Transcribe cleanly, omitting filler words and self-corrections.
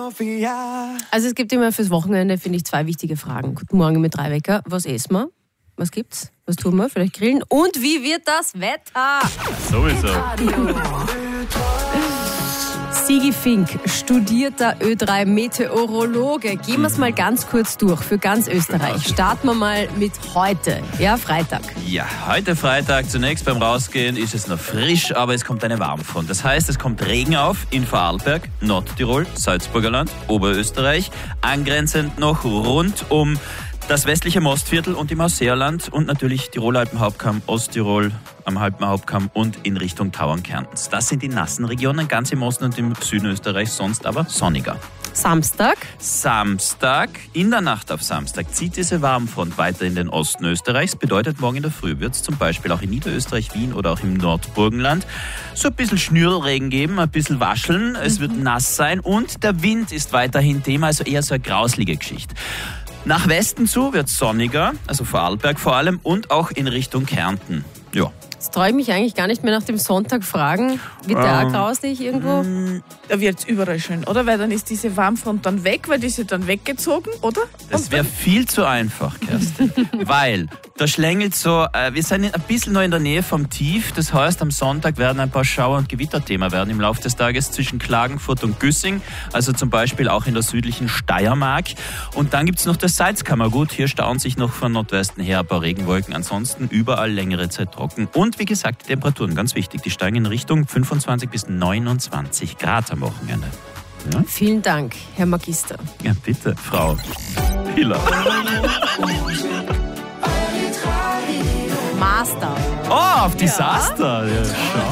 Also es gibt immer fürs Wochenende, finde ich, 2 wichtige Fragen. Guten Morgen mit 3 Wecker. Was essen wir? Was gibt's? Was tun wir? Vielleicht grillen? Und wie wird das Wetter? Sowieso. Sigi Fink, studierter Ö3-Meteorologe. Gehen wir es mal ganz kurz durch für ganz Österreich. Starten wir mal mit heute, ja, Freitag. Ja, heute Freitag. Zunächst beim Rausgehen ist es noch frisch, aber es kommt eine Warmfront. Das heißt, es kommt Regen auf in Vorarlberg, Nordtirol, Salzburger Land, Oberösterreich. Angrenzend noch rund um das westliche Mostviertel und im Ausseerland und natürlich Tiroler Alpenhauptkamm, Osttirol am Alpenhauptkamm und in Richtung Tauern Kärntens. Das sind die nassen Regionen, ganz im Osten und im Süden Österreichs, sonst aber sonniger. Samstag, In der Nacht auf Samstag zieht diese Warmfront weiter in den Osten Österreichs. Bedeutet, morgen in der Früh wird es zum Beispiel auch in Niederösterreich, Wien oder auch im Nordburgenland so ein bisschen Schnürregen geben, ein bisschen wascheln. Es wird nass sein und der Wind ist weiterhin Thema, also eher so eine grauslige Geschichte. Nach Westen zu wird es sonniger, also Vorarlberg vor allem, und auch in Richtung Kärnten. Ja. jetzt traue ich mich eigentlich gar nicht mehr nach dem Sonntag fragen. Wird der auch grauslich irgendwo? Da wird es überall schön, oder? Weil dann ist diese Warmfront dann weg, weil die ist ja dann weggezogen, oder? Das wäre viel zu einfach, Kerstin. Weil da schlängelt so, wir sind ein bisschen noch in der Nähe vom Tief. Das heißt, am Sonntag werden ein paar Schauer- und Gewitterthema werden im Laufe des Tages zwischen Klagenfurt und Güssing. Also zum Beispiel auch in der südlichen Steiermark. Und dann gibt es noch das Salzkammergut. Hier stauen sich noch von Nordwesten her ein paar Regenwolken. Ansonsten überall längere Zeit trocken. Und wie gesagt, die Temperaturen, ganz wichtig, die steigen in Richtung 25 bis 29 Grad am Wochenende. Ja? Vielen Dank, Herr Magister. Ja, bitte, Frau Hiller. Master. Oh, auf Desaster. Ja, schau.